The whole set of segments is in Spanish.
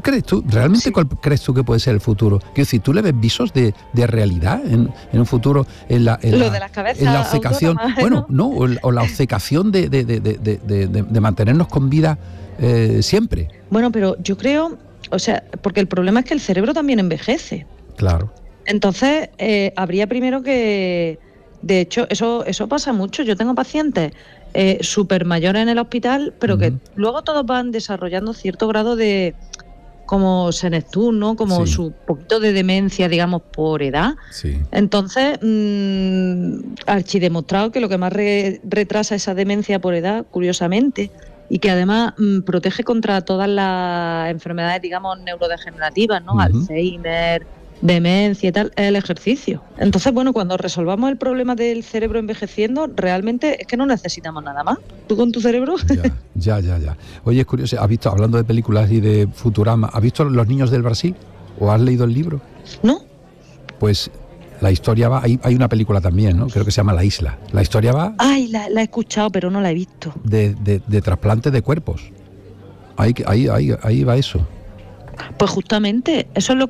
realmente cuál crees tú que puede ser el futuro? Quiero decir, ¿tú le ves visos de realidad en un futuro lo de las cabezas en la obcecación? Bueno, no, o la obcecación de mantenernos con vida siempre. Bueno, pero yo creo, o sea, porque el problema es que el cerebro también envejece. Claro. Entonces, habría primero que... De hecho, eso pasa mucho. Yo tengo pacientes súper mayores en el hospital, pero que luego todos van desarrollando cierto grado de... como senectud, ¿no? Como su poquito de demencia, digamos, por edad. Sí. Entonces, archidemostrado que lo que más retrasa esa demencia por edad, curiosamente, y que además protege contra todas las enfermedades, digamos, neurodegenerativas, ¿no? Alzheimer, demencia y tal, es el ejercicio. Entonces, bueno, cuando resolvamos el problema del cerebro envejeciendo, realmente es que no necesitamos nada más. ¿Tú con tu cerebro? Ya. Oye, es curioso, ¿has visto, hablando de películas y de Futurama, ¿has visto Los niños del Brasil? ¿O has leído el libro? No. Pues la historia va... Hay una película también, ¿no? Creo que se llama La Isla. La historia va... Ay, la he escuchado, pero no la he visto. De trasplante de cuerpos. Ahí va eso. Pues justamente, eso es lo que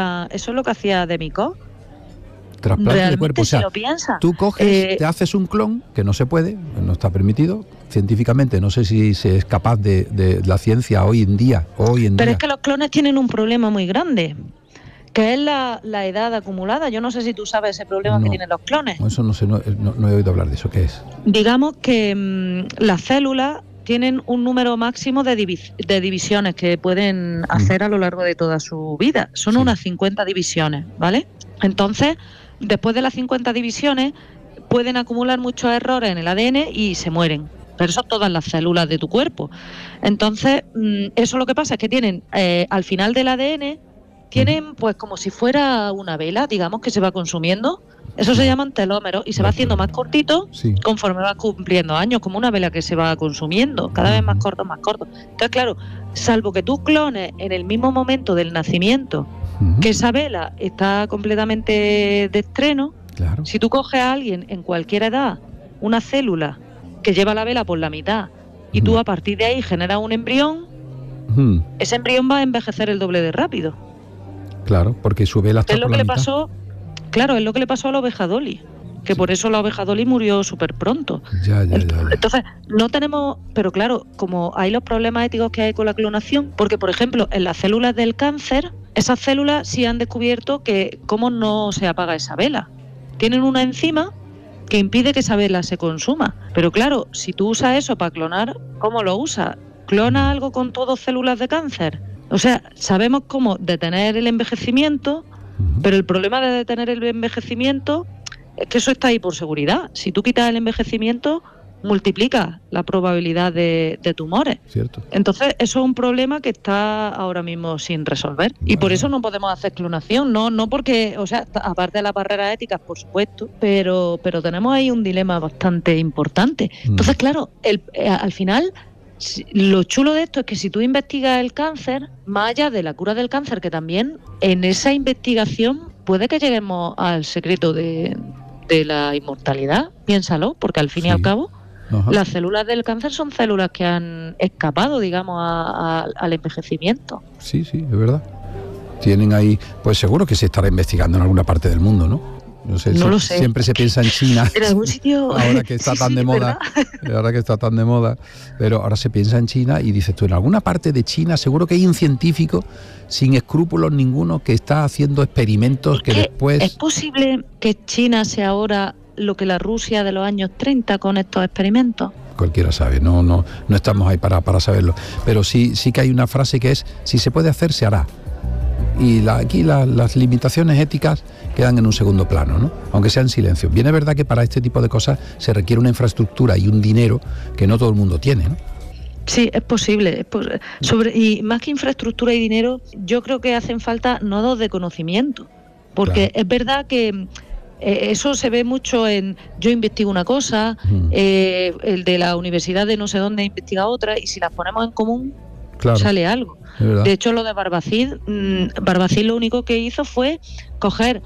hacía Demikov. Trasplante de cuerpo, o sea, si lo piensas, tú coges, te haces un clon, que no se puede, no está permitido, científicamente, no sé si se es capaz de la ciencia hoy en día. Pero es que los clones tienen un problema muy grande, que es la edad acumulada. Yo no sé si tú sabes ese problema que tienen los clones. Eso no sé, no he oído hablar de eso. ¿Qué es? Digamos que las células tienen un número máximo de divisiones que pueden hacer a lo largo de toda su vida. Son unas 50 divisiones, ¿vale? Entonces, después de las 50 divisiones, pueden acumular muchos errores en el ADN y se mueren. Pero eso todas las células de tu cuerpo. Entonces, eso lo que pasa es que tienen, al final del ADN, tienen pues como si fuera una vela, digamos, que se va consumiendo. Eso se llaman telómeros y se va haciendo más cortito conforme vas cumpliendo años, como una vela que se va consumiendo, cada vez más corto, más corto. Entonces, claro, salvo que tú clones en el mismo momento del nacimiento, que esa vela está completamente de estreno, si tú coges a alguien en cualquier edad, una célula que lleva la vela por la mitad, y tú a partir de ahí generas un embrión, ese embrión va a envejecer el doble de rápido. Claro, porque su vela está por la mitad. Es lo que le pasó a la oveja Dolly, que por eso la oveja Dolly murió súper pronto. Ya. Entonces, no tenemos... Pero claro, como hay los problemas éticos que hay con la clonación, porque, por ejemplo, en las células del cáncer, esas células sí han descubierto que cómo no se apaga esa vela. Tienen una enzima que impide que esa vela se consuma. Pero claro, si tú usas eso para clonar, ¿cómo lo usas? ¿Clona algo con todas células de cáncer? O sea, sabemos cómo detener el envejecimiento, pero el problema de detener el envejecimiento es que eso está ahí por seguridad. Si tú quitas el envejecimiento, multiplica la probabilidad de tumores. Cierto. Entonces, eso es un problema que está ahora mismo sin resolver. Y por eso no podemos hacer clonación, no porque, o sea, aparte de las barreras éticas, por supuesto, pero tenemos ahí un dilema bastante importante. Entonces, claro, al final... Lo chulo de esto es que si tú investigas el cáncer, más allá de la cura del cáncer, que también en esa investigación puede que lleguemos al secreto de la inmortalidad, piénsalo, porque al fin y al cabo las células del cáncer son células que han escapado, digamos, al envejecimiento. Sí, es verdad. Tienen ahí, pues seguro que se estará investigando en alguna parte del mundo, ¿no? No lo sé. Siempre se piensa en China. En algún sitio. Ahora que está tan de moda. Ahora que está tan de moda. Pero ahora se piensa en China y dices tú, en alguna parte de China seguro que hay un científico sin escrúpulos ninguno que está haciendo experimentos que después... ¿Es posible que China sea ahora lo que la Rusia de los años 30 con estos experimentos? Cualquiera sabe, no estamos ahí para saberlo. Pero sí que hay una frase que es, si se puede hacer, se hará. Y aquí las limitaciones éticas quedan en un segundo plano, ¿no? Aunque sea en silencio. Bien es verdad que para este tipo de cosas se requiere una infraestructura y un dinero que no todo el mundo tiene, ¿no? Sí, es posible. Y más que infraestructura y dinero, yo creo que hacen falta nodos de conocimiento. Porque es verdad que eso se ve mucho en yo investigo una cosa, el de la universidad de no sé dónde investiga otra, y si las ponemos en común, sale algo. De hecho, lo de Barbacid lo único que hizo fue coger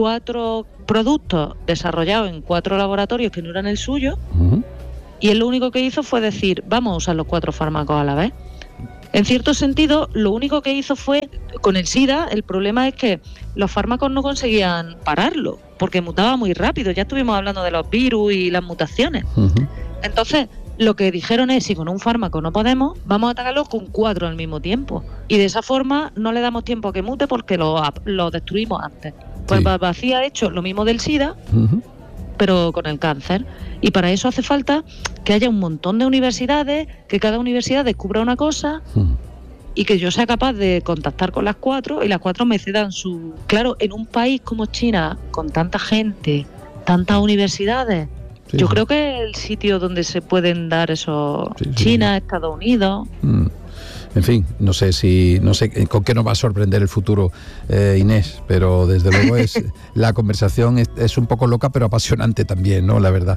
4 productos desarrollados en 4 laboratorios que no eran el suyo, y él lo único que hizo fue decir, vamos a usar los 4 fármacos a la vez. En cierto sentido, lo único que hizo fue, con el SIDA, el problema es que los fármacos no conseguían pararlo, porque mutaba muy rápido. Ya estuvimos hablando de los virus y las mutaciones. Entonces, lo que dijeron es, si con un fármaco no podemos, vamos a atacarlo con 4 al mismo tiempo. Y de esa forma no le damos tiempo a que mute porque lo destruimos antes. Pues Babacía ha hecho lo mismo del SIDA, pero con el cáncer. Y para eso hace falta que haya un montón de universidades, que cada universidad descubra una cosa y que yo sea capaz de contactar con las 4 y las 4 me cedan su... Claro, en un país como China, con tanta gente, tantas universidades, yo creo que es el sitio donde se pueden dar eso. China, Estados Unidos... En fin, no sé con qué nos va a sorprender el futuro, Inés, pero desde luego la conversación es un poco loca, pero apasionante también, ¿no? La verdad,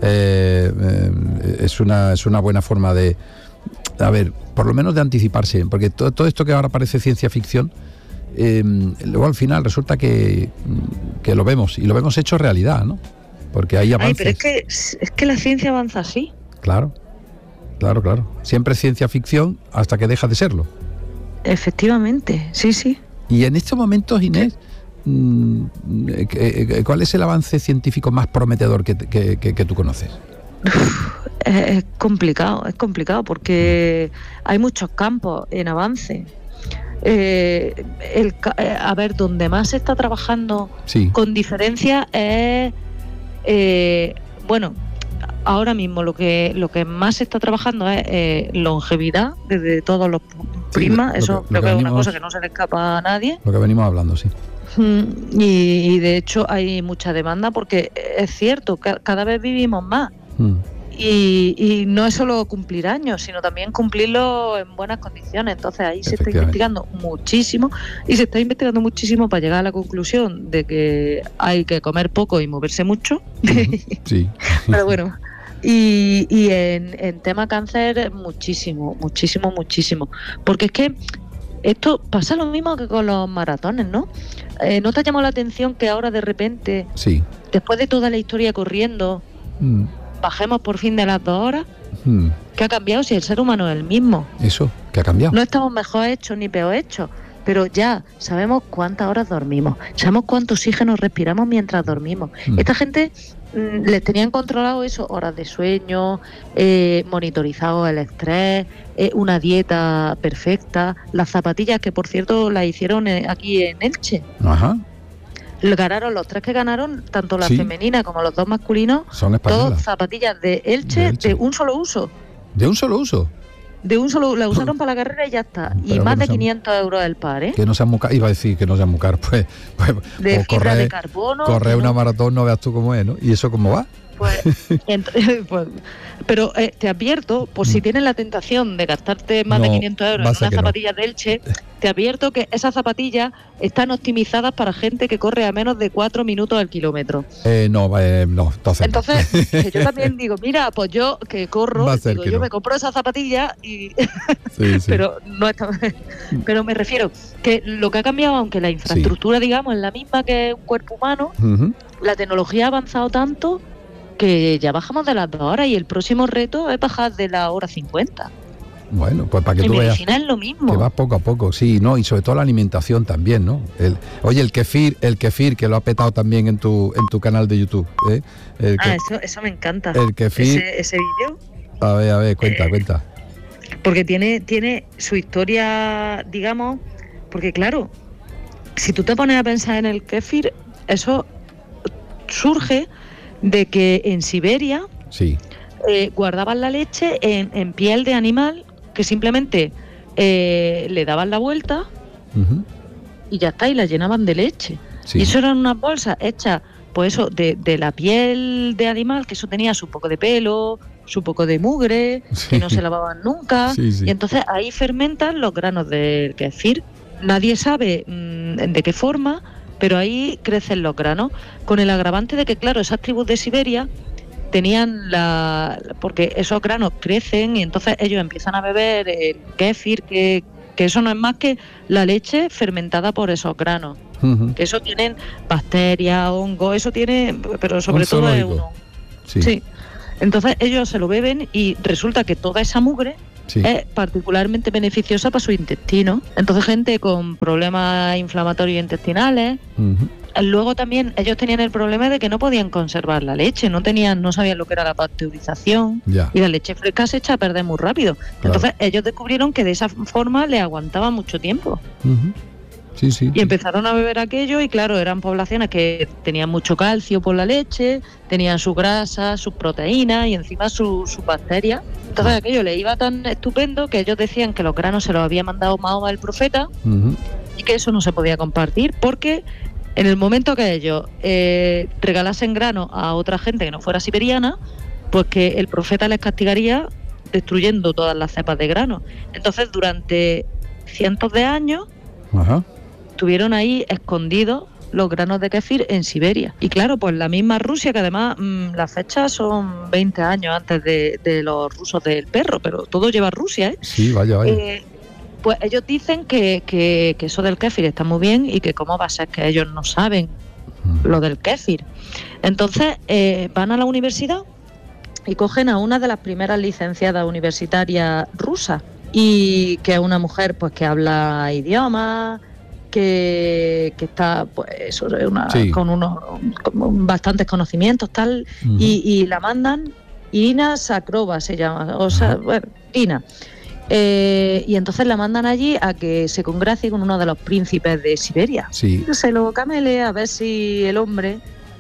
es una buena forma de, a ver, por lo menos de anticiparse, porque todo esto que ahora parece ciencia ficción, luego al final resulta que lo vemos, y lo vemos hecho realidad, ¿no? Porque hay avances. Pero es que la ciencia avanza así. Claro. Siempre es ciencia ficción hasta que deja de serlo. Efectivamente, sí. Y en estos momentos, Inés, ¿cuál es el avance científico más prometedor que tú conoces? Es complicado porque hay muchos campos en avance. A ver, donde más se está trabajando con diferencia es... ahora mismo lo que más se está trabajando es longevidad desde todos los prismas. Eso creo que es una cosa que no se le escapa a nadie. Lo que venimos hablando, sí. Y de hecho hay mucha demanda porque es cierto, cada vez vivimos más. Y no es solo cumplir años, sino también cumplirlo en buenas condiciones. Entonces ahí se está investigando muchísimo y se está investigando muchísimo para llegar a la conclusión de que hay que comer poco y moverse mucho. Sí. Pero bueno, y en tema cáncer muchísimo. Porque es que esto pasa lo mismo que con los maratones, ¿no? ¿No te ha llamado la atención que ahora de repente, después de toda la historia corriendo, bajemos por fin de las 2 horas? ¿Qué ha cambiado si el ser humano es el mismo? Eso, ¿qué ha cambiado? No estamos mejor hechos ni peor hechos, pero ya sabemos cuántas horas dormimos, sabemos cuánto oxígeno respiramos mientras dormimos. Esta gente les tenían controlado eso, horas de sueño, monitorizado el estrés, una dieta perfecta, las zapatillas que por cierto las hicieron aquí en Elche. Ajá. Ganaron los 3 que ganaron, tanto la femenina como los 2 masculinos, son españolas. Todas zapatillas de Elche de un solo uso. ¿De un solo uso? De un solo, la usaron para la carrera y ya está. Y más de 500 euros el par, ¿eh? Que no sean muy caros, iba a decir que no sean muy caros, pues de fibra de carbono. Correr una maratón, no veas tú cómo es, ¿no? ¿Y eso cómo va? Pero te advierto, por si tienes la tentación de gastarte más de 500 euros en unas zapatillas de Elche, te advierto que esas zapatillas están optimizadas para gente que corre a menos de 4 minutos al kilómetro. No, entonces que yo también digo, mira, pues yo que corro, yo me compro esas zapatillas y pero no está... Pero me refiero que lo que ha cambiado, aunque la infraestructura, digamos, es la misma que un cuerpo humano, la tecnología ha avanzado tanto que ya bajamos de las 2 horas y el próximo reto es bajar de la hora 50. Bueno, pues para que tú veas es lo mismo. Que va poco a poco, sí, ¿no? Y sobre todo la alimentación también, ¿no? El kefir que lo ha petado también en tu canal de YouTube, ¿eh? Eso me encanta. El kefir. Ese vídeo. A ver, cuenta. Porque tiene su historia, digamos, porque claro, si tú te pones a pensar en el kefir, eso surge de que en Siberia guardaban la leche en piel de animal que simplemente le daban la vuelta y ya está, y la llenaban de leche. Y eso eran unas bolsas hechas, pues eso, de la piel de animal, que eso tenía su poco de pelo, su poco de mugre, que no se lavaban nunca. Y entonces ahí fermentan los granos del kefir. Nadie sabe de qué forma, pero ahí crecen los granos, con el agravante de que, claro, esas tribus de Siberia tenían porque esos granos crecen y entonces ellos empiezan a beber el kéfir, que eso no es más que la leche fermentada por esos granos, que eso tienen bacterias, hongos, eso tiene, pero sobre todo es uno. Sí. Entonces ellos se lo beben y resulta que toda esa mugre es particularmente beneficiosa para su intestino. Entonces, gente con problemas inflamatorios intestinales. Luego también ellos tenían el problema de que no podían conservar la leche, no sabían lo que era la pasteurización, y la leche fresca se echa a perder muy rápido. Entonces ellos descubrieron que de esa forma le aguantaba mucho tiempo. Y empezaron a beber aquello, y claro, eran poblaciones que tenían mucho calcio por la leche, tenían su grasa, sus proteínas y encima sus bacterias. Entonces aquello le iba tan estupendo que ellos decían que los granos se los había mandado Mahoma el profeta, y que eso no se podía compartir, porque en el momento que ellos regalasen grano a otra gente que no fuera siberiana, pues que el profeta les castigaría destruyendo todas las cepas de grano. Entonces, durante cientos de años, estuvieron ahí escondidos los granos de kéfir en Siberia. Y claro, pues la misma Rusia, que además las fechas son 20 años antes de los rusos del perro, pero todo lleva a Rusia, ¿eh? Sí, vaya. Pues ellos dicen que eso del kéfir está muy bien, y que cómo va a ser que ellos no saben lo del kéfir. Entonces van a la universidad y cogen a una de las primeras licenciadas universitarias rusas, y que es una mujer pues que habla idiomas, que está pues con bastantes conocimientos tal, y la mandan. Irina Sakrova se llama, Irina. Y entonces la mandan allí a que se congracie con uno de los príncipes de Siberia. Se lo camele a ver si el hombre...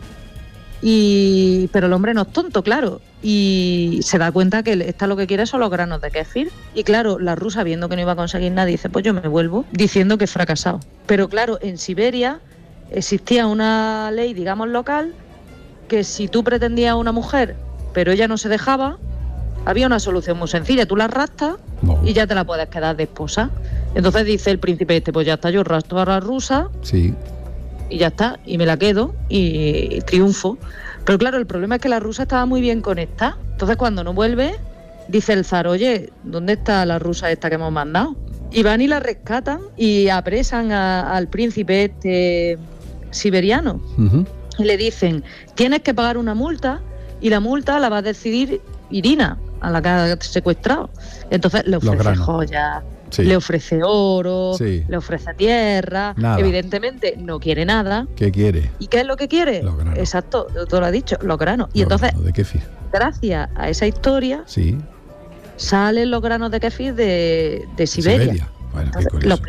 Pero el hombre no es tonto, claro, y se da cuenta que esta lo que quiere son los granos de kéfir. Y claro, la rusa, viendo que no iba a conseguir nada, dice, pues yo me vuelvo, diciendo que he fracasado. Pero claro, en Siberia existía una ley, digamos, local, que si tú pretendías a una mujer, pero ella no se dejaba, había una solución muy sencilla: tú la raptas y ya te la puedes quedar de esposa. Entonces dice el príncipe pues ya está, yo rapto a la rusa y ya está, y me la quedo y triunfo. Pero claro, el problema es que la rusa estaba muy bien conectada. Entonces cuando no vuelve, dice el zar, oye, ¿dónde está la rusa esta que hemos mandado? Y van y la rescatan y apresan al príncipe siberiano. Y le dicen, tienes que pagar una multa, y la multa la va a decidir Irina, a la que ha secuestrado. Entonces le ofrece joyas, le ofrece oro, le ofrece tierra. Nada. Evidentemente no quiere nada. ¿Qué quiere? ¿Y qué es lo que quiere? Los granos. Exacto, tú lo has dicho, los granos. Y entonces, de kéfir. Gracias a esa historia, salen los granos de kéfir de Siberia. Bueno, entonces, las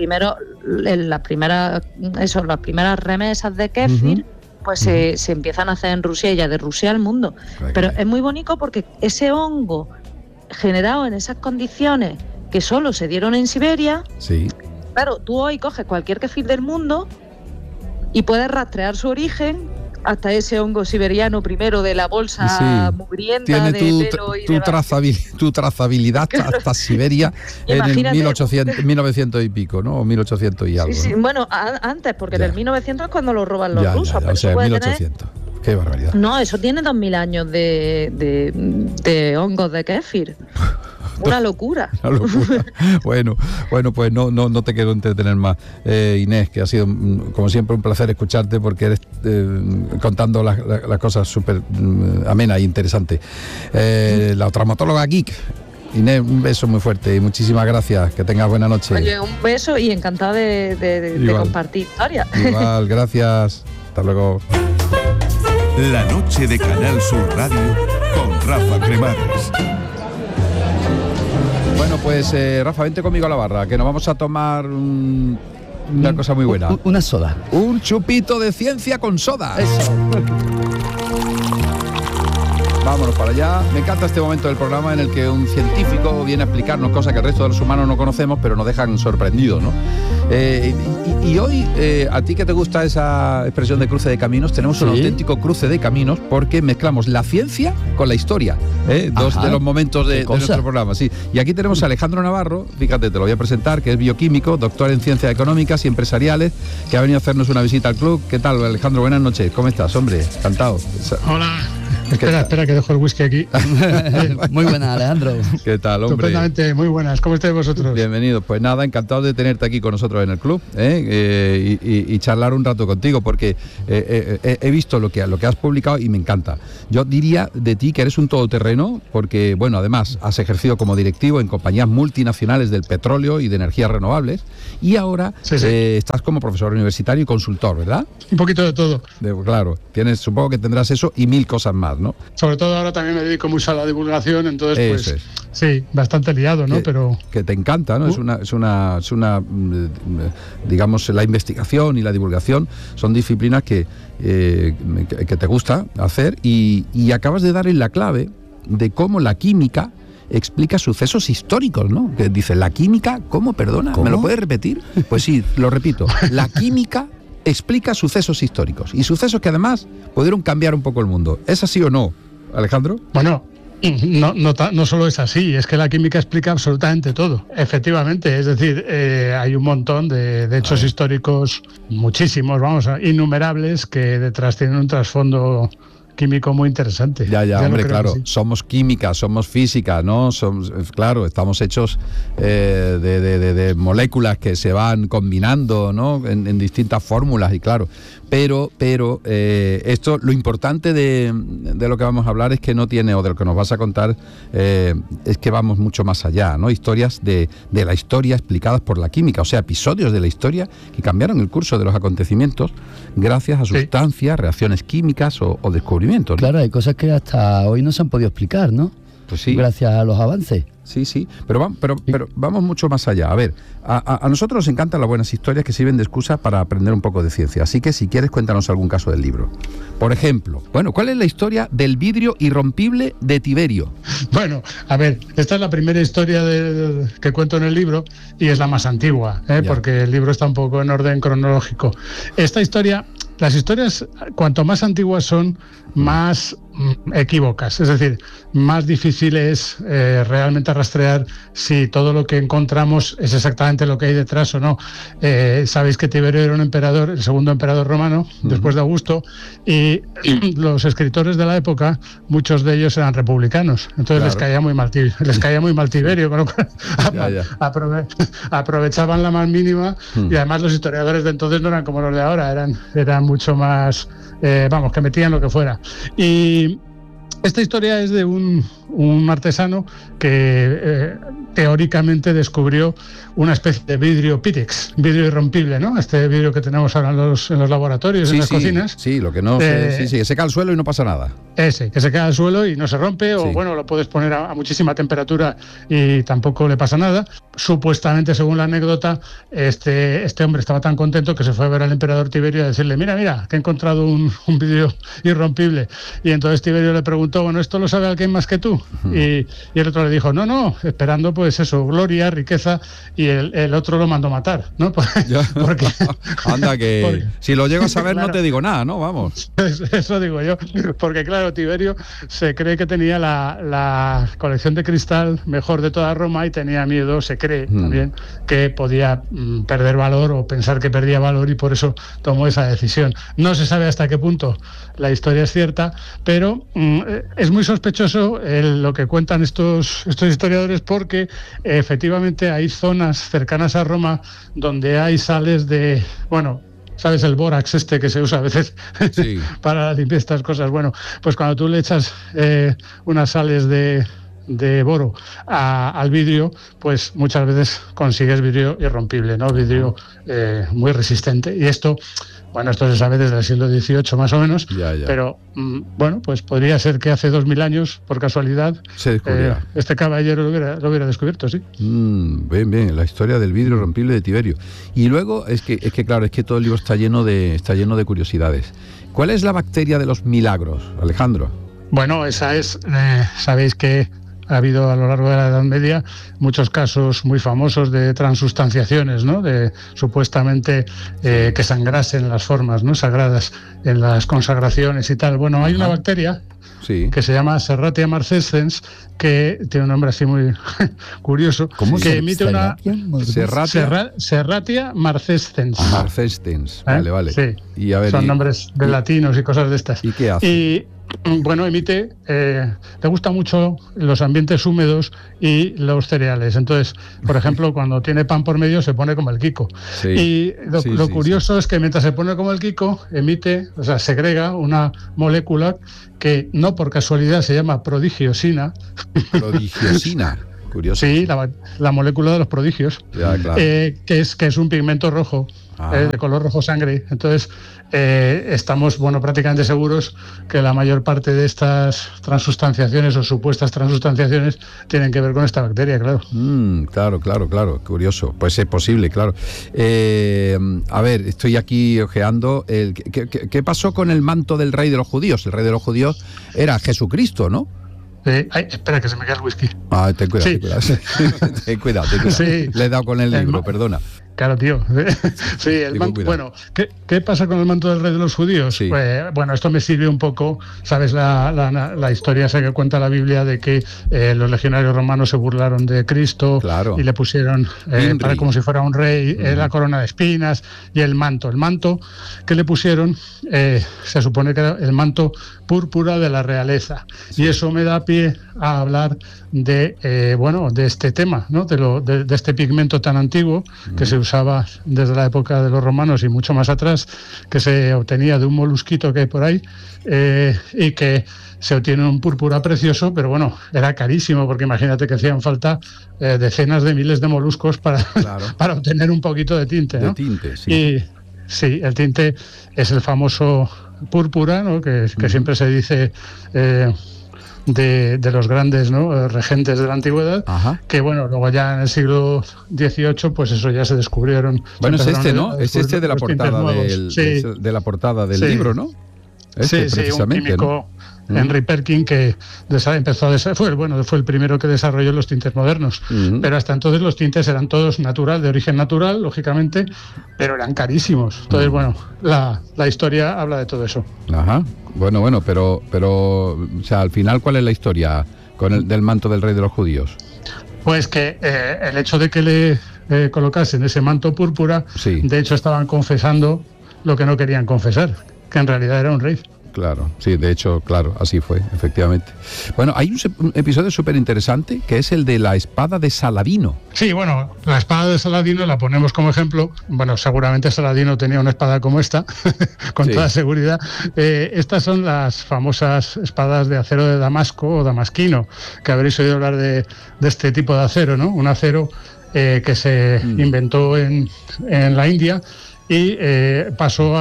primeras remesas de kéfir pues se empiezan a hacer en Rusia, y ya de Rusia al mundo. Pero es muy bonito porque ese hongo generado en esas condiciones que solo se dieron en Siberia, claro, tú hoy coges cualquier kéfir del mundo y puedes rastrear su origen hasta ese hongo siberiano primero de la bolsa mugrienta. Tiene de pelo y tu trazabilidad hasta Siberia en el 1900 y pico, ¿no? O 1800 y algo. ¿no? Bueno, antes, porque en el 1900 es cuando lo roban los rusos. O sea, 1800. Qué barbaridad. No, eso tiene 2000 años de hongos de kéfir. Una locura. Una locura. Bueno, pues no te quiero entretener más, Inés, que ha sido, como siempre, un placer escucharte, porque eres contando las cosas súper amenas e interesantes. La traumatóloga geek. Inés, un beso muy fuerte y muchísimas gracias. Que tengas buena noche. Oye, un beso y encantada de compartir historias. Igual, gracias. Hasta luego. La noche de Canal Sur Radio con Rafa Cremades. Bueno, pues Rafa, vente conmigo a la barra, que nos vamos a tomar una cosa muy buena. Una soda. Un chupito de ciencia con soda. Eso. Vámonos para allá. Me encanta este momento del programa en el que un científico viene a explicarnos cosas que el resto de los humanos no conocemos, pero nos dejan sorprendidos, ¿no? Y hoy, a ti que te gusta esa expresión de cruce de caminos, tenemos un auténtico cruce de caminos, porque mezclamos la ciencia con la historia, dos de los momentos de nuestro programa. Sí. Y aquí tenemos a Alejandro Navarro, fíjate, te lo voy a presentar, que es bioquímico, doctor en ciencias económicas y empresariales, que ha venido a hacernos una visita al club. ¿Qué tal, Alejandro? Buenas noches. ¿Cómo estás, hombre? Encantado. Hola. Espera, que dejo el whisky aquí. Muy buenas, Alejandro. ¿Qué tal, hombre? Completamente, muy buenas. ¿Cómo estáis vosotros? Bienvenido. Pues nada, encantado de tenerte aquí con nosotros en el club, y charlar un rato contigo, porque he visto lo que has publicado y me encanta. Yo diría de ti que eres un todoterreno, porque, bueno, además has ejercido como directivo en compañías multinacionales del petróleo y de energías renovables, y ahora estás como profesor universitario y consultor, ¿verdad? Un poquito de todo. Claro, supongo que tendrás eso y 1000 cosas más, ¿no? Sobre todo ahora también me dedico mucho a la divulgación, entonces pues sí, bastante liado, ¿no? Pero que te encanta, ¿no? Es una digamos, la investigación y la divulgación son disciplinas que te gusta hacer, y acabas de dar en la clave de cómo la química explica sucesos históricos, ¿no? Que dice, la química, ¿cómo? Perdona, ¿me lo puedes repetir? Pues sí, lo repito. La química explica sucesos históricos, y sucesos que además pudieron cambiar un poco el mundo. ¿Es así o no, Alejandro? Bueno, no solo es así, es que la química explica absolutamente todo. Efectivamente, es decir, hay un montón de hechos históricos, muchísimos, innumerables, que detrás tienen un trasfondo químico muy interesante. Ya, hombre, claro, somos química, somos física, ¿no? Claro, estamos hechos de moléculas que se van combinando, ¿no? En distintas fórmulas, y claro, pero esto, lo importante de lo que vamos a hablar es que no tiene, o de lo que nos vas a contar, es que vamos mucho más allá, ¿no? Historias de la historia explicadas por la química, o sea, episodios de la historia que cambiaron el curso de los acontecimientos gracias a sustancias, reacciones químicas o descubrimientos, ¿no? Claro, hay cosas que hasta hoy no se han podido explicar, ¿no? Pues sí. Gracias a los avances. Sí, pero vamos mucho más allá. A ver, a nosotros nos encantan las buenas historias que sirven de excusa para aprender un poco de ciencia. Así que, si quieres, cuéntanos algún caso del libro. Por ejemplo, ¿cuál es la historia del vidrio irrompible de Tiberio? Bueno, a ver, esta es la primera historia que cuento en el libro, y es la más antigua, porque el libro está un poco en orden cronológico. Esta historia... Las historias, cuanto más antiguas son, más equívocas, es decir, más difícil es realmente rastrear si todo lo que encontramos es exactamente lo que hay detrás o no. Sabéis que Tiberio era un emperador, el segundo emperador romano, después de Augusto, y los escritores de la época, muchos de ellos eran republicanos, entonces les caía muy mal Tiberio, con lo cual aprovechaban la más mínima, y además los historiadores de entonces no eran como los de ahora, eran mucho más, que metían lo que fuera. Y esta historia es de un artesano que teóricamente descubrió una especie de vidrio Pyrex, vidrio irrompible, ¿no? Este vidrio que tenemos ahora en los laboratorios, en las cocinas. Sí, lo que no que se cae al suelo y no pasa nada. Ese, que se cae al suelo y no se rompe, o lo puedes poner a muchísima temperatura y tampoco le pasa nada. Supuestamente, según la anécdota, este hombre estaba tan contento que se fue a ver al emperador Tiberio a decirle, mira, que he encontrado un vidrio irrompible. Y entonces Tiberio le preguntó, ¿esto lo sabe alguien más que tú? Y el otro le dijo, no, esperando pues eso, gloria, riqueza, y el otro lo mandó matar, ¿no? Porque anda, que si lo llego a saber, claro, no te digo nada, ¿no? Vamos. Eso digo yo, porque claro, Tiberio se cree que tenía la colección de cristal mejor de toda Roma, y tenía miedo, se cree también, que podía perder valor o pensar que perdía valor, y por eso tomó esa decisión. No se sabe hasta qué punto la historia es cierta, pero es muy sospechoso lo que cuentan estos historiadores, porque efectivamente hay zonas cercanas a Roma donde hay sales de, ¿sabes el bórax que se usa a veces para limpiar estas cosas? Bueno, pues cuando tú le echas unas sales de boro al vidrio, pues muchas veces consigues vidrio irrompible, ¿no? Vidrio muy resistente. Y esto se sabe desde el siglo XVIII más o menos, pero pues podría ser que hace 2000 años, por casualidad, este caballero lo hubiera descubierto, sí. Bien, la historia del vidrio irrompible de Tiberio. Y luego es que claro, es que todo el libro está lleno de curiosidades. ¿Cuál es la bacteria de los milagros, Alejandro? Bueno, esa es, sabéis que ha habido a lo largo de la Edad Media muchos casos muy famosos de transustanciaciones, ¿no? De supuestamente que sangrasen las formas, ¿no? Sagradas en las consagraciones y tal. Bueno, hay una bacteria sí, que se llama Serratia marcescens, que tiene un nombre así muy curioso, ¿cómo que emite una Serratia marcescens. Marcescens, vale. Sí, y a ver, son nombres de latinos y cosas de estas. ¿Y qué hace? Y bueno, emite, le gustan mucho los ambientes húmedos y los cereales. Entonces, por ejemplo, cuando tiene pan por medio se pone como el Kiko. Sí. Y lo curioso es que mientras se pone como el Kiko, emite, o sea, segrega una molécula que no por casualidad se llama prodigiosina. Prodigiosina. Curioso. Sí, la molécula de los prodigios, ya, claro. que es un pigmento rojo, de color rojo sangre. Entonces, estamos prácticamente seguros que la mayor parte de estas transustanciaciones o supuestas transustanciaciones tienen que ver con esta bacteria, claro. Claro, curioso. Pues es posible, claro. A ver, estoy aquí ojeando. ¿Qué pasó con el manto del rey de los judíos? El rey de los judíos era Jesucristo, ¿no? Espera, que se me cae el whisky. Ten cuidado, sí. ten cuidado. Sí. Le he dado con el libro, perdona. Claro, tío. Sí, el manto. Bueno, ¿qué pasa con el manto del rey de los judíos? Sí. Esto me sirve un poco, ¿sabes? La historia esa que cuenta la Biblia de que los legionarios romanos se burlaron de Cristo, claro, y le pusieron para como si fuera un rey, la corona de espinas y el manto. El manto que le pusieron se supone que era el manto púrpura de la realeza. Sí. Y eso me da pie a hablar de este tema, ¿no? De este pigmento tan antiguo que se usaba desde la época de los romanos y mucho más atrás, que se obtenía de un molusquito que hay por ahí, y que se obtiene un púrpura precioso, pero era carísimo, porque imagínate que hacían falta decenas de miles de moluscos para obtener un poquito de tinte, ¿no? De tinte, sí. Y sí, el tinte es el famoso púrpura, ¿no? que siempre se dice de los grandes, ¿no? Regentes de la antigüedad. Ajá. Que luego ya en el siglo XVIII, pues eso ya se descubrieron. Bueno, es este, ¿no? Es este de la portada de la portada del libro, ¿no? Un químico, ¿no? Henry Perkin, que fue el primero que desarrolló los tintes modernos. Pero hasta entonces los tintes eran todos de origen natural, lógicamente, pero eran carísimos. Entonces, la historia habla de todo eso. Ajá. Bueno, pero o sea, al final, ¿cuál es la historia del manto del rey de los judíos? Pues que el hecho de que le colocasen ese manto púrpura, sí, de hecho estaban confesando lo que no querían confesar, que en realidad era un rey. Claro, sí, de hecho, claro, así fue, efectivamente. Bueno, hay un episodio súper interesante que es el de la espada de Saladino. Sí, la espada de Saladino la ponemos como ejemplo. Seguramente Saladino tenía una espada como esta, con toda seguridad. Estas son las famosas espadas de acero de Damasco o damasquino, que habréis oído hablar de este tipo de acero, ¿no? Un acero que se inventó en la India, y pasó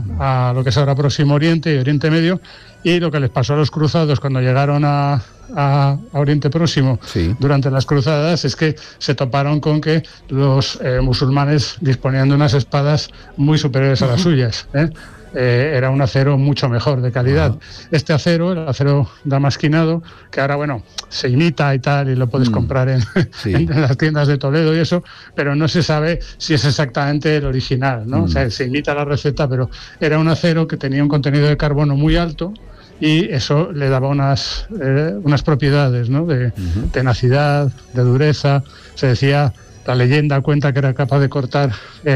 a lo que es ahora Próximo Oriente y Oriente Medio, y lo que les pasó a los cruzados cuando llegaron a Oriente Próximo, sí, durante las cruzadas, es que se toparon con que los musulmanes disponían de unas espadas muy superiores a las suyas, era un acero mucho mejor de calidad. Este acero, el acero damasquinado, que ahora se imita y tal, y lo puedes comprar en las tiendas de Toledo y eso, pero no se sabe si es exactamente el original, ¿no? O sea, se imita la receta, pero era un acero que tenía un contenido de carbono muy alto, y eso le daba unas propiedades, ¿no? De tenacidad, de dureza. Se decía, la leyenda cuenta que era capaz de cortar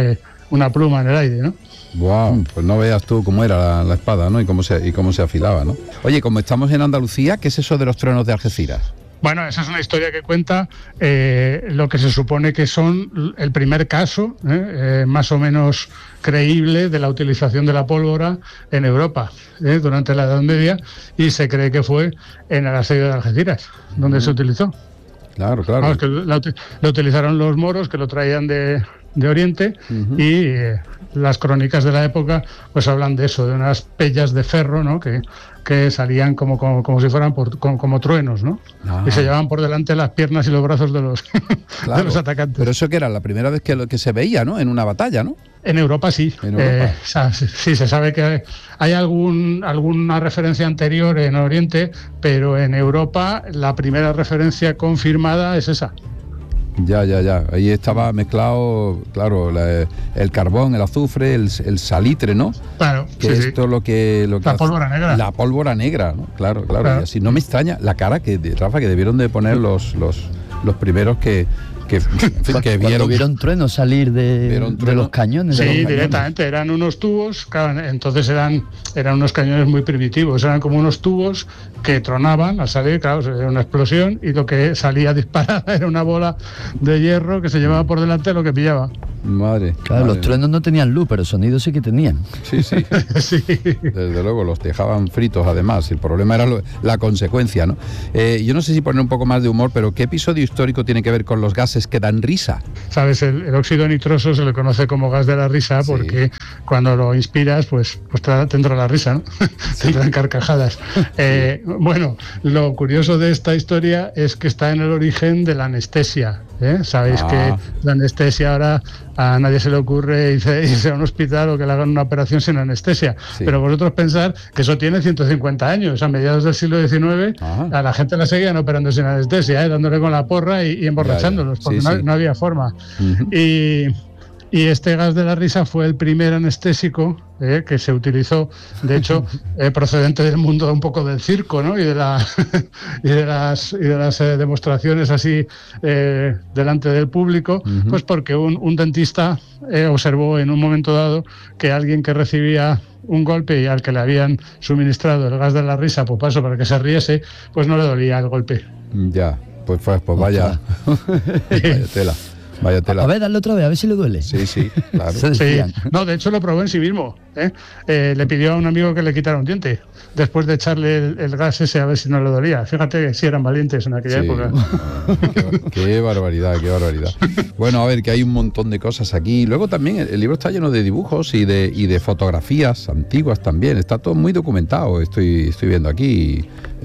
una pluma en el aire, ¿no? Wow, pues no veas tú cómo era la espada, ¿no? Y cómo se afilaba, ¿no? Oye, como estamos en Andalucía, ¿qué es eso de los truenos de Algeciras? Esa es una historia que cuenta lo que se supone que son el primer caso más o menos creíble de la utilización de la pólvora en Europa durante la Edad Media, y se cree que fue en el asedio de Algeciras donde se utilizó. Claro. Que lo utilizaron los moros, que lo traían de Oriente, y las crónicas de la época pues hablan de eso, de unas pellas de ferro, ¿no? que salían como si fueran como truenos, ¿no? Y se llevaban por delante las piernas y los brazos de los, de los atacantes. Pero eso que era la primera vez que se veía, ¿no? En una batalla, ¿no? En Europa sí. Sí, se sabe que hay alguna referencia anterior en Oriente, pero en Europa la primera referencia confirmada es esa. Ya. Ahí estaba mezclado, claro, el carbón, el azufre, el salitre, ¿no? Claro. Que sí, esto lo que la pólvora negra. La pólvora negra, ¿no? Claro. Y así no me extraña la cara Rafa, que debieron de poner los primeros que vieron truenos salir de los cañones. Sí, de los cañones. directamente, eran unos tubos, claro, entonces eran unos cañones muy primitivos, eran como unos tubos que tronaban al salir, claro, era una explosión y lo que salía disparada era una bola de hierro que se llevaba por delante lo que pillaba. Madre. Claro, los truenos no tenían luz, pero sonido sí que tenían. Sí. Sí. Desde luego, los dejaban fritos además. El problema era la consecuencia, ¿no? Yo no sé si poner un poco más de humor, pero ¿qué episodio histórico tiene que ver con los gases que dan risa? Sabes, el óxido nitroso se le conoce como gas de la risa porque cuando lo inspiras, pues te entra la risa, ¿no? Te entran carcajadas. Bueno, lo curioso de esta historia es que está en el origen de la anestesia. Sabéis que la anestesia ahora a nadie se le ocurre irse a un hospital o que le hagan una operación sin anestesia, pero vosotros pensar que eso tiene 150 años, a mediados del siglo XIX a la gente la seguían operando sin anestesia, dándole con la porra y emborrachándolos, porque no había forma. Y este gas de la risa fue el primer anestésico que se utilizó, de hecho, procedente del mundo un poco del circo, ¿no? y de las demostraciones así delante del público, pues porque un dentista observó en un momento dado que alguien que recibía un golpe y al que le habían suministrado el gas de la risa, pues paso para que se riese, pues no le dolía el golpe. Ya, pues vaya, vaya tela. Vaya tela. A ver, dale otra vez, a ver si le duele. Sí, claro. Sí. No, de hecho lo probó en sí mismo. Le pidió a un amigo que le quitara un diente, después de echarle el gas ese a ver si no le dolía. Fíjate que sí eran valientes en aquella época. Qué barbaridad. Bueno, a ver, que hay un montón de cosas aquí. Luego también el libro está lleno de dibujos y de fotografías antiguas también. Está todo muy documentado, estoy viendo aquí.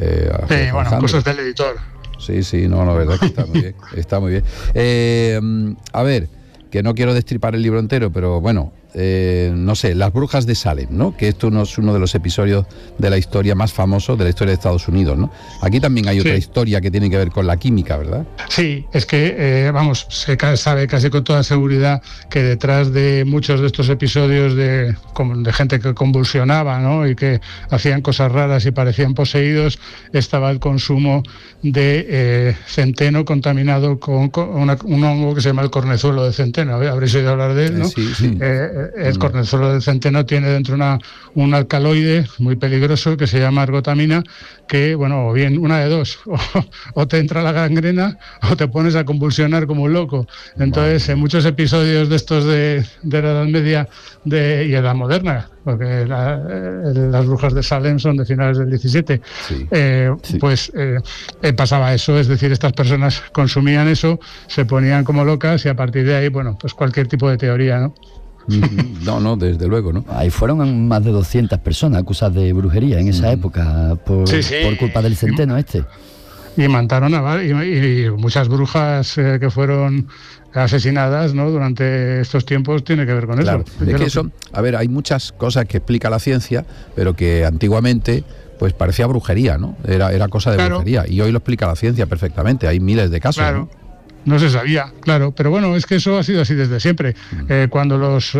Cosas del editor. Sí, no, la verdad que está muy bien. A ver, que no quiero destripar el libro entero, pero bueno, no sé, Las brujas de Salem, ¿no? Que esto no es uno de los episodios de la historia más famosos de la historia de Estados Unidos, ¿no? Aquí también hay otra historia que tiene que ver con la química, ¿verdad? Sí, es que, se sabe casi con toda seguridad que detrás de muchos de estos episodios de gente que convulsionaba, ¿no? Y que hacían cosas raras y parecían poseídos, estaba el consumo de centeno contaminado con un hongo que se llama el cornezuelo de centeno. Habréis oído hablar de él, ¿no? Sí. El cornezuelo del centeno tiene dentro un alcaloide muy peligroso que se llama argotamina, que, bueno, o bien una de dos, o te entra la gangrena o te pones a convulsionar como un loco. Entonces, en muchos episodios de estos de la Edad Media y Edad Moderna, porque las brujas de Salem son de finales del 17, pues pasaba eso, es decir, estas personas consumían eso, se ponían como locas y a partir de ahí, bueno, pues cualquier tipo de teoría, ¿no? No, desde luego, ¿no? Ahí fueron más de 200 personas acusadas de brujería en esa época por culpa del centeno Y mataron y muchas brujas que fueron asesinadas, ¿no? Durante estos tiempos tiene que ver con eso. Es que eso, a ver, hay muchas cosas que explica la ciencia, pero que antiguamente pues parecía brujería, ¿no? Era cosa de brujería, y hoy lo explica la ciencia perfectamente, hay miles de casos, ¿no? No se sabía, claro, pero bueno, es que eso ha sido así desde siempre. Cuando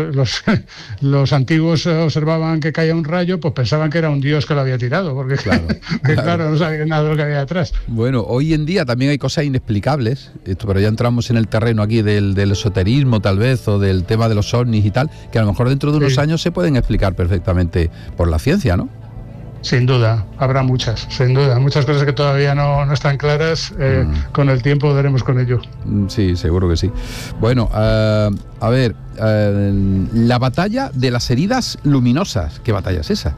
los antiguos observaban que caía un rayo, pues pensaban que era un dios que lo había tirado, porque claro, no sabían nada de lo que había detrás. Bueno, hoy en día también hay cosas inexplicables, pero ya entramos en el terreno aquí del esoterismo tal vez, o del tema de los ovnis y tal, que a lo mejor dentro de unos años se pueden explicar perfectamente por la ciencia, ¿no? Sin duda, habrá muchas cosas que todavía no están claras, con el tiempo daremos con ello. Sí, seguro que sí. Bueno, a ver, la batalla de las heridas luminosas, ¿qué batalla es esa?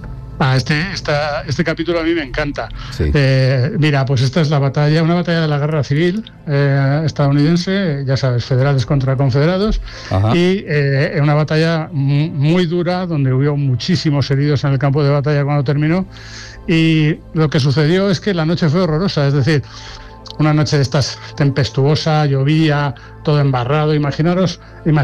Este capítulo a mí me encanta. Sí. Mira, pues esta es una batalla de la guerra civil estadounidense, ya sabes, federales contra confederados. Ajá. Y una batalla muy dura, donde hubo muchísimos heridos en el campo de batalla cuando terminó. Y lo que sucedió es que la noche fue horrorosa, es decir, una noche de estas tempestuosa, llovía, todo embarrado. Imaginaros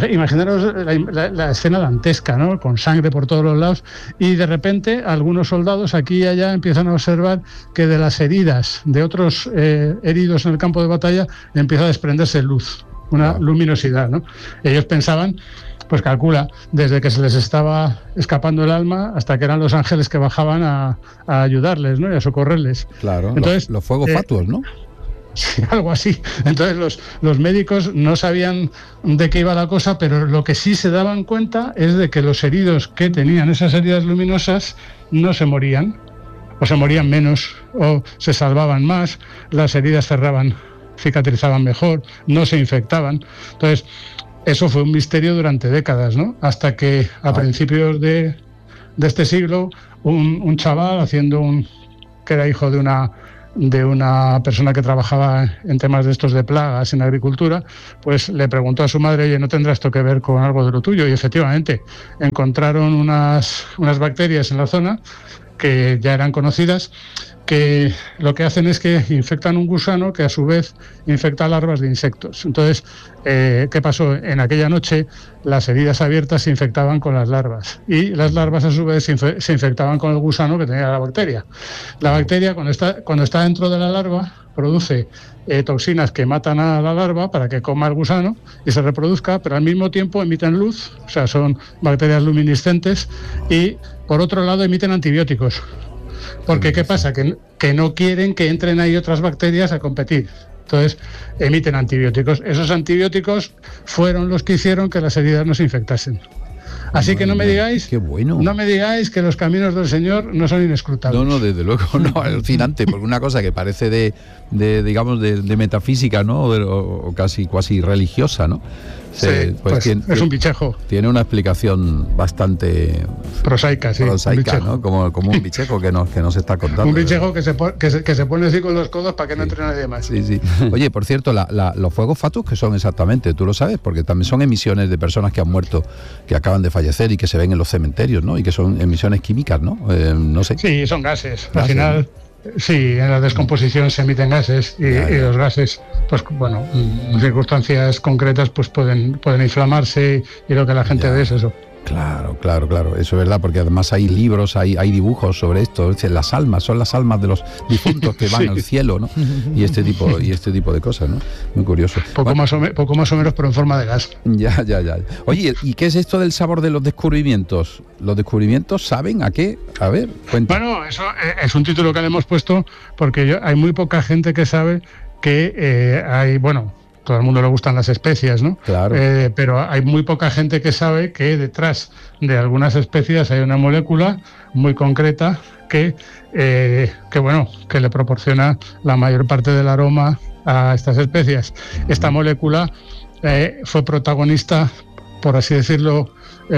la escena dantesca, ¿no? Con sangre por todos los lados, y de repente algunos soldados aquí y allá empiezan a observar que de las heridas de otros heridos en el campo de batalla empieza a desprenderse luz, una luminosidad, ¿no? Ellos pensaban, pues calcula, desde que se les estaba escapando el alma hasta que eran los ángeles que bajaban a ayudarles, ¿no? Y a socorrerles. Claro, entonces, los fuegos fatuos, ¿no? Sí, algo así. Entonces los médicos no sabían de qué iba la cosa, pero lo que sí se daban cuenta es de que los heridos que tenían esas heridas luminosas no se morían, o se morían menos, o se salvaban más, las heridas cerraban, cicatrizaban mejor, no se infectaban. Entonces, eso fue un misterio durante décadas, ¿no? Hasta que a principios de este siglo, un chaval que era hijo de una persona que trabajaba en temas de estos de plagas en agricultura, pues le preguntó a su madre: oye, ¿no tendrá esto que ver con algo de lo tuyo? Y efectivamente encontraron unas bacterias en la zona que ya eran conocidas, que lo que hacen es que infectan un gusano que a su vez infecta larvas de insectos. Entonces, ¿qué pasó? En aquella noche las heridas abiertas se infectaban con las larvas, y las larvas a su vez se infectaban con el gusano que tenía la bacteria. La bacteria, cuando está dentro de la larva, produce toxinas que matan a la larva para que coma el gusano y se reproduzca, pero al mismo tiempo emiten luz, o sea, son bacterias luminiscentes, y por otro lado emiten antibióticos. Porque ¿qué pasa? Que no quieren que entren ahí otras bacterias a competir. Entonces emiten antibióticos. Esos antibióticos fueron los que hicieron que las heridas no se infectasen. Así que no me digáis, qué bueno. No me digáis que los caminos del Señor no son inescrutables. No, desde luego, no, alucinante, porque una cosa que parece de metafísica, ¿no? O casi religiosa, ¿no? Sí, pues es un bichejo. Tiene una explicación bastante prosaica, sí. Prosaica, ¿no? Como un bichejo que nos está contando. Un bichejo que se pone así con los codos para que no entre nadie más. Sí. Oye, por cierto, los fuegos fatuos, ¿qué son exactamente? Tú lo sabes, porque también son emisiones de personas que han muerto, que acaban de fallecer y que se ven en los cementerios, ¿no? Y que son emisiones químicas, ¿no? No sé. Sí, son gases. Al final, sí, en la descomposición se emiten gases y los gases, pues bueno, en circunstancias concretas pues pueden inflamarse, y lo que la gente ve es eso. Claro, eso es verdad, porque además hay libros, hay dibujos sobre esto. Las almas, son las almas de los difuntos que van al cielo, ¿no? Y este tipo de cosas, ¿no? Muy curioso. Poco más o menos, pero en forma de gas. Ya. Oye, ¿y qué es esto del sabor de los descubrimientos? ¿Los descubrimientos saben a qué? A ver, cuenta. Bueno, eso es un título que le hemos puesto porque hay muy poca gente que sabe que todo el mundo le gustan las especias, ¿no? Claro. Pero hay muy poca gente que sabe que detrás de algunas especias hay una molécula muy concreta que le proporciona la mayor parte del aroma a estas especias. Esta molécula fue protagonista, por así decirlo,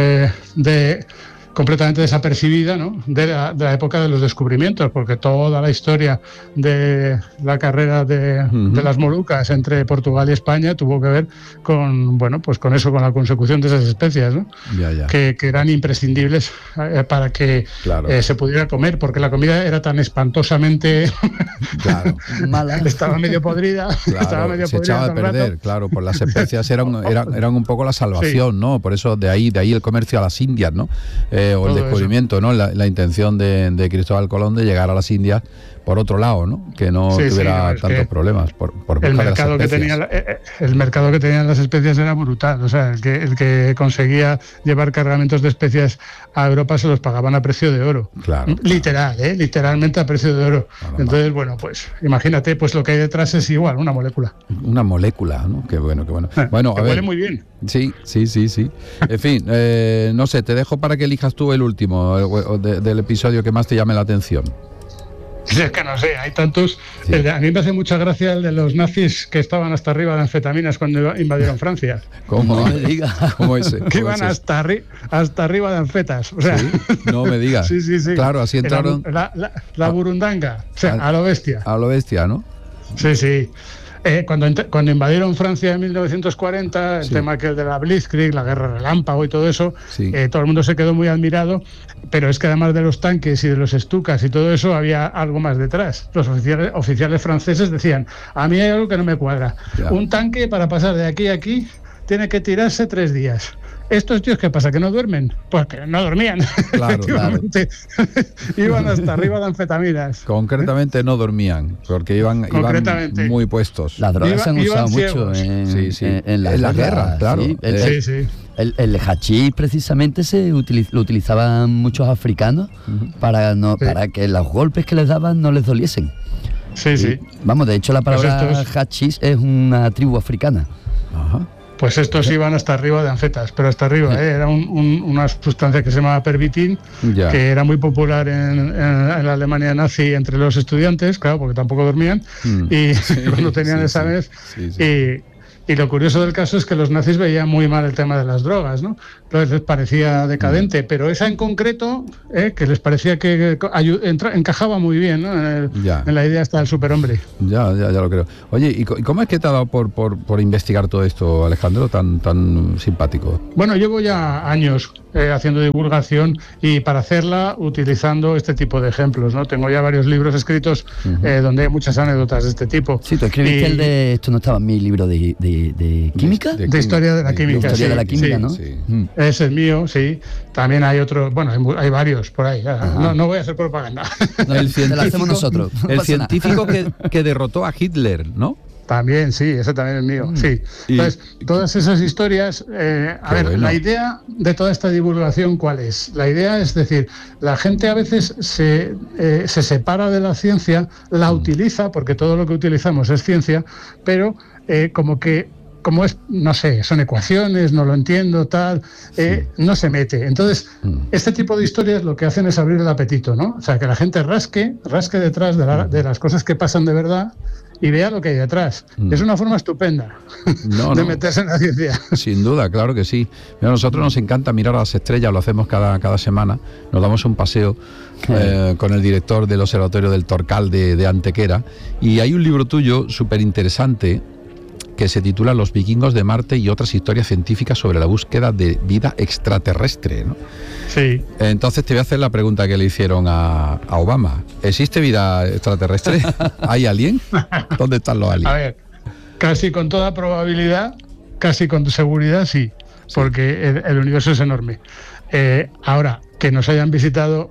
completamente desapercibida, ¿no? de la época de los descubrimientos, porque toda la historia de la carrera de las Molucas entre Portugal y España tuvo que ver con eso, con la consecución de esas especias, ¿no? Que eran imprescindibles para que se pudiera comer, porque la comida era tan espantosamente mala, estaba medio podrida, se echaba a perder, claro, por las especias eran un poco la salvación, sí. ¿no? Por eso de ahí el comercio a las Indias, ¿no? O el descubrimiento, ¿no? La intención de Cristóbal Colón de llegar a las Indias por otro lado, ¿no? Que no tuviera tantos problemas por el mercado que tenían las especias era brutal. O sea, el que conseguía llevar cargamentos de especias a Europa se los pagaban a precio de oro. Claro. Literalmente a precio de oro. Entonces, bueno, pues imagínate, pues lo que hay detrás es igual, una molécula. Una molécula, ¿no? Qué bueno. Bueno, que huele muy bien. Sí. En fin, no sé, te dejo para que elijas tú el último del episodio que más te llame la atención. Es que no sé, hay tantos. Sí. A mí me hace mucha gracia el de los nazis que estaban hasta arriba de anfetaminas cuando invadieron Francia. ¿Cómo me digas? ¿Cómo es? Que iban hasta arriba de anfetas. O sea, ¿sí? No me digas. Sí. Claro, así entraron. La burundanga, o sea, a lo bestia. A lo bestia, ¿no? Sí. Cuando invadieron Francia en 1940, el tema aquel de la Blitzkrieg, la guerra relámpago y todo eso, todo el mundo se quedó muy admirado, pero es que además de los tanques y de los Stukas y todo eso, había algo más detrás. Los oficiales franceses decían, a mí hay algo que no me cuadra. Un tanque para pasar de aquí a aquí tiene que tirarse 3 días. ¿Estos tíos qué pasa? ¿Que no duermen? Pues que no dormían. Claro. Iban hasta arriba de anfetaminas. Concretamente no dormían, porque iban muy puestos. Las drogas se han usado mucho en la guerra, claro. El hachís precisamente lo utilizaban muchos africanos para que los golpes que les daban no les doliesen. Sí. Vamos, de hecho la palabra hachís es una tribu africana. Ajá. Pues estos iban hasta arriba de anfetas, pero hasta arriba, era una sustancia que se llamaba pervitin, que era muy popular en la Alemania nazi entre los estudiantes, claro, porque tampoco dormían, y cuando tenían exámenes. Y lo curioso del caso es que los nazis veían muy mal el tema de las drogas, ¿no? Entonces les parecía decadente, pero esa en concreto, que les parecía que encajaba muy bien, ¿no? En la idea esta del superhombre. Ya lo creo. Oye, ¿y cómo es que te ha dado por investigar todo esto, Alejandro, tan simpático? Bueno, llevo ya años haciendo divulgación y para hacerla utilizando este tipo de ejemplos, ¿no? Tengo ya varios libros escritos donde hay muchas anécdotas de este tipo. Sí, tú escribiste el de... Esto no estaba en mi libro de química. De historia de la química. De historia de la química, ¿no? Sí. Ese es mío, sí. También hay otros, bueno, hay varios por ahí. No voy a hacer propaganda. No, el científico, lo hacemos nosotros. El científico que derrotó a Hitler, ¿no? También, sí, ese también es mío, sí. Entonces, todas esas historias, la idea de toda esta divulgación, ¿cuál es? La idea es decir, la gente a veces se separa de la ciencia, la utiliza, porque todo lo que utilizamos es ciencia, pero como es, no sé, son ecuaciones, no lo entiendo, no se mete. Entonces, este tipo de historias lo que hacen es abrir el apetito, ¿no? O sea, que la gente rasque detrás de las cosas que pasan de verdad y vea lo que hay detrás. Es una forma estupenda de meterse en la ciencia. Sin duda, claro que sí. Mira, a nosotros nos encanta mirar a las estrellas, lo hacemos cada semana, nos damos un paseo con el director del Observatorio del Torcal de Antequera, y hay un libro tuyo súper interesante que se titula Los vikingos de Marte y otras historias científicas sobre la búsqueda de vida extraterrestre, ¿no? Sí. Entonces te voy a hacer la pregunta que le hicieron a Obama. ¿Existe vida extraterrestre? ¿Hay alien? ¿Dónde están los aliens? A ver, casi con toda probabilidad, casi con seguridad sí, porque el universo es enorme. Ahora, que nos hayan visitado...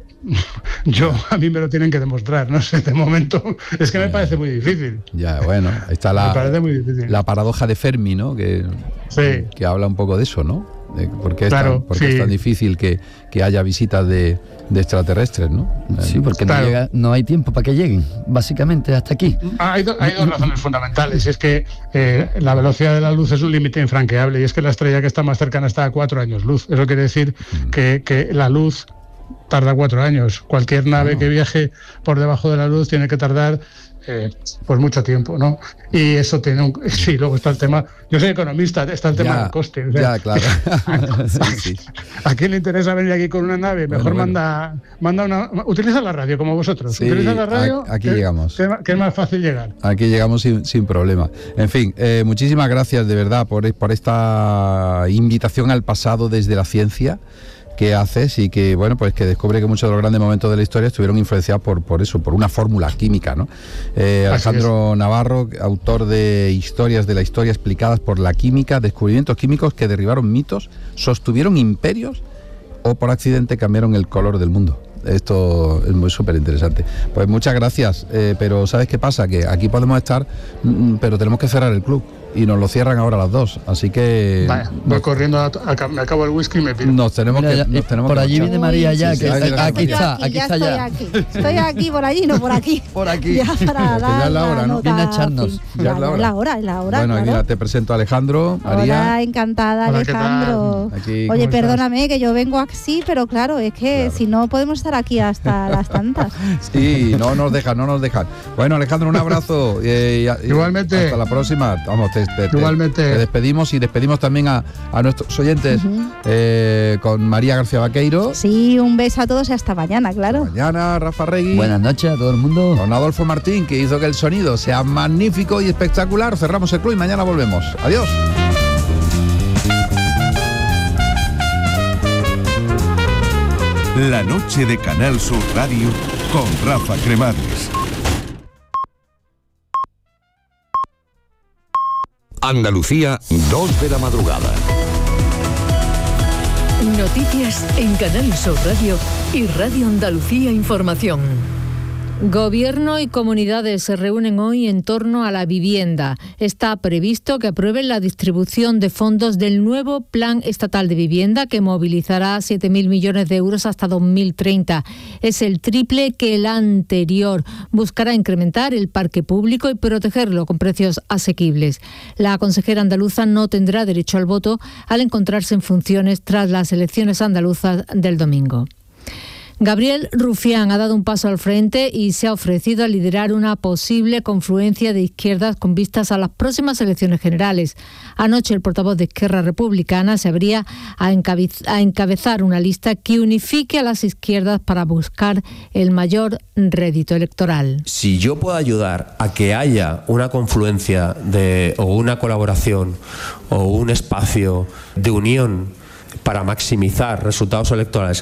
a mí me lo tienen que demostrar, no sé, de momento es que me parece muy difícil. Ya, bueno, ahí está la paradoja de Fermi, ¿no? Que habla un poco de eso, ¿no? ¿Por qué es tan difícil que haya visitas de extraterrestres, ¿no? Sí, porque no hay tiempo para que lleguen, básicamente, hasta aquí. Hay dos razones fundamentales, y es que la velocidad de la luz es un límite infranqueable, y es que la estrella que está más cercana está a 4 años luz. Eso quiere decir que la luz tarda 4 años. Cualquier nave que viaje por debajo de la luz tiene que tardar pues mucho tiempo, ¿no? Y eso tiene sí, luego está el tema, yo soy economista, está el tema del coste. O sea, claro. Sí. ¿A quién le interesa venir aquí con una nave? Mejor manda una... Utiliza la radio, como vosotros. Sí, utiliza la radio, aquí llegamos. Que es más fácil llegar. Aquí llegamos sin problema. En fin, muchísimas gracias de verdad por esta invitación al pasado desde la ciencia que haces, y que bueno, pues que descubre que muchos de los grandes momentos de la historia estuvieron influenciados por una fórmula química, ¿no? Alejandro Navarro, autor de Historias de la Historia explicadas por la química, descubrimientos químicos que derribaron mitos, sostuvieron imperios o por accidente cambiaron el color del mundo. Esto es muy súper interesante. Pues muchas gracias, pero ¿sabes qué pasa? Que aquí podemos estar, pero tenemos que cerrar el club y nos lo cierran ahora a las 2, así que... Vale, voy corriendo, me acabo el whisky y me pido. Nos tenemos que por allí viene María ya, que aquí está ya. Estoy aquí, por allí, no por aquí. Por aquí. Ya para ya es la hora, ¿no? Viene a echarnos. Ya es la hora. Bueno, y mira, te presento a Alejandro, María. Hola, encantada. Hola, Alejandro. Oye, perdóname que yo vengo así, pero claro, es que si no podemos estar aquí hasta las tantas. Sí, no nos dejan. Bueno, Alejandro, un abrazo. Igualmente. Hasta la próxima. Vamos, Igualmente. Te despedimos y despedimos también a nuestros oyentes con María García Vaqueiro. Sí, un beso a todos y hasta mañana, claro. Hasta mañana, Rafa Regui. Buenas noches a todo el mundo. Don Adolfo Martín, que hizo que el sonido sea magnífico y espectacular. Cerramos el club y mañana volvemos. Adiós. La noche de Canal Sur Radio con Rafa Cremades. Andalucía, 2 de la madrugada. Noticias en Canal Sur Radio y Radio Andalucía Información. Gobierno y comunidades se reúnen hoy en torno a la vivienda. Está previsto que aprueben la distribución de fondos del nuevo Plan Estatal de Vivienda, que movilizará 7.000 millones de euros hasta 2030. Es el triple que el anterior. Buscará incrementar el parque público y protegerlo con precios asequibles. La consejera andaluza no tendrá derecho al voto al encontrarse en funciones tras las elecciones andaluzas del domingo. Gabriel Rufián ha dado un paso al frente y se ha ofrecido a liderar una posible confluencia de izquierdas con vistas a las próximas elecciones generales. Anoche el portavoz de Esquerra Republicana se abría a encabezar una lista que unifique a las izquierdas para buscar el mayor rédito electoral. Si yo puedo ayudar a que haya una confluencia o una colaboración o un espacio de unión para maximizar resultados electorales